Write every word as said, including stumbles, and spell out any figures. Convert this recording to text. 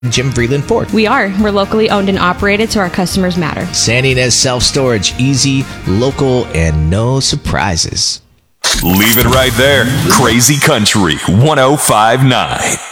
Jim Vreeland Ford. We are. We're locally owned and operated, so our customers matter. Santa Ynez Self-Storage. Easy, local, and no surprises. Leave it right there. Crazy Country one oh five point nine.